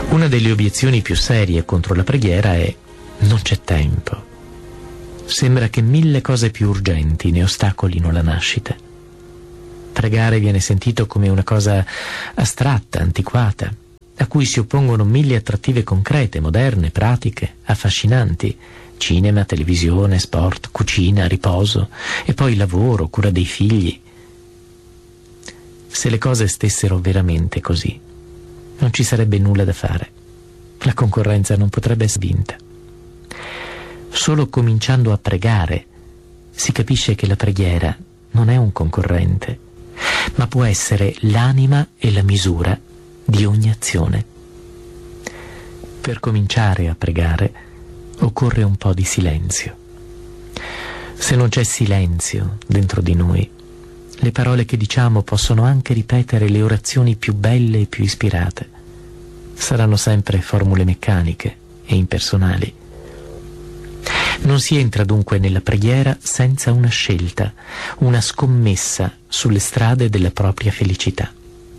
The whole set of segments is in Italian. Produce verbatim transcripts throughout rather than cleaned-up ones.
Una delle obiezioni più serie contro la preghiera è: non c'è tempo. Sembra che mille cose più urgenti ne ostacolino la nascita. Pregare viene sentito come una cosa astratta, antiquata, a cui si oppongono mille attrattive concrete, moderne, pratiche, affascinanti: cinema, televisione, sport, cucina, riposo, e poi lavoro, cura dei figli. Se le cose stessero veramente così, non ci sarebbe nulla da fare. La concorrenza non potrebbe essere vinta. Solo cominciando a pregare si capisce che la preghiera non è un concorrente, ma può essere l'anima e la misura di ogni azione. Per cominciare a pregare occorre un po' di silenzio. Se non c'è silenzio dentro di noi, le parole che diciamo possono anche ripetere le orazioni più belle e più ispirate. Saranno sempre formule meccaniche e impersonali. Non si entra dunque nella preghiera senza una scelta, una scommessa sulle strade della propria felicità.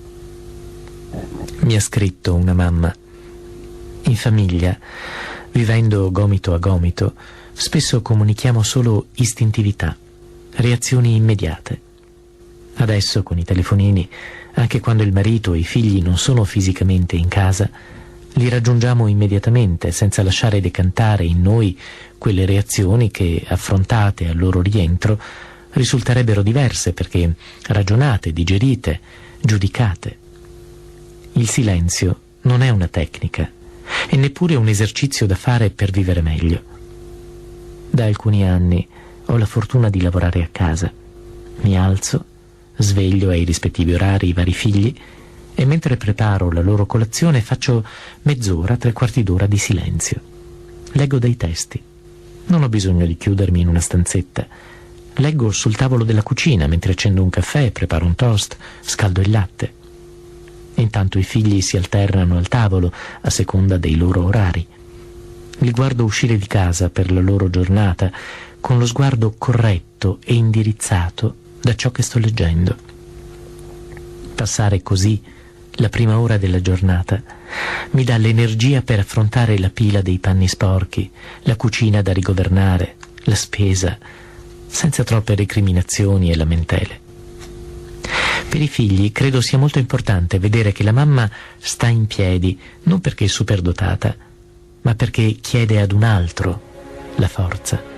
Mi ha scritto una mamma: in famiglia, vivendo gomito a gomito, spesso comunichiamo solo istintività, reazioni immediate. Adesso, con i telefonini, anche quando il marito e i figli non sono fisicamente in casa, li raggiungiamo immediatamente, senza lasciare decantare in noi quelle reazioni che, affrontate al loro rientro, risulterebbero diverse perché ragionate, digerite, giudicate. Il silenzio non è una tecnica e neppure un esercizio da fare per vivere meglio. Da alcuni anni ho la fortuna di lavorare a casa. Mi alzo, sveglio ai rispettivi orari i vari figli e mentre preparo la loro colazione faccio mezz'ora, tre quarti d'ora di silenzio. Leggo dei testi. Non ho bisogno di chiudermi in una stanzetta. Leggo sul tavolo della cucina mentre accendo un caffè, preparo un toast, scaldo il latte. Intanto i figli si alternano al tavolo a seconda dei loro orari. Li guardo uscire di casa per la loro giornata con lo sguardo corretto e indirizzato da ciò che sto leggendo. Passare così la prima ora della giornata mi dà l'energia per affrontare la pila dei panni sporchi, la cucina da rigovernare, la spesa, senza troppe recriminazioni e lamentele. Per i figli credo sia molto importante vedere che la mamma sta in piedi non perché è superdotata, ma perché chiede ad un altro la forza.